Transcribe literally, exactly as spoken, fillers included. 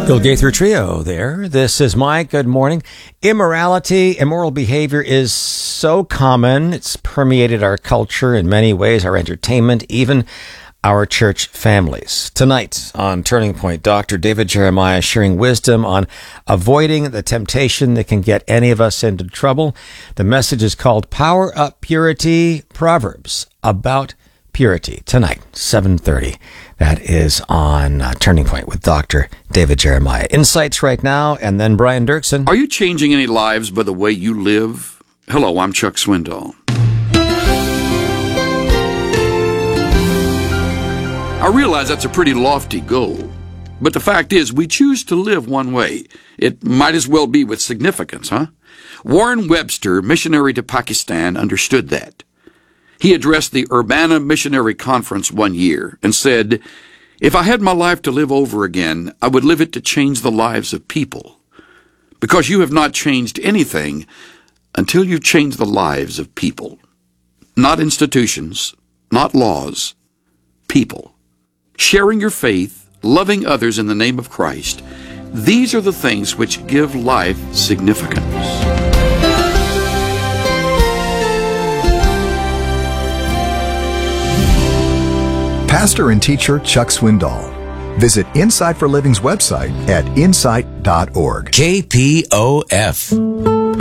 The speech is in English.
Bill Gaither Trio there. This is Mike. Good morning. Immorality, immoral behavior is so common. It's permeated our culture in many ways, our entertainment, even our church families. Tonight on Turning Point, Doctor David Jeremiah sharing wisdom on avoiding the temptation that can get any of us into trouble. The message is called Power Up Purity, Proverbs about purity. Tonight, seven thirty. That is on uh, Turning Point with Doctor David Jeremiah. Insights right now, and then Brian Dirksen. Are you changing any lives by the way you live? Hello, I'm Chuck Swindoll. I realize that's a pretty lofty goal, but the fact is we choose to live one way. It might as well be with significance, huh? Warren Webster, missionary to Pakistan, understood that. He addressed the Urbana Missionary Conference one year and said, "If I had my life to live over again, I would live it to change the lives of people. Because you have not changed anything until you've changed the lives of people. Not institutions, not laws, people. Sharing your faith, loving others in the name of Christ, these are the things which give life significance." Pastor and teacher Chuck Swindoll. Visit Insight for Living's website at insight dot org. K P O F.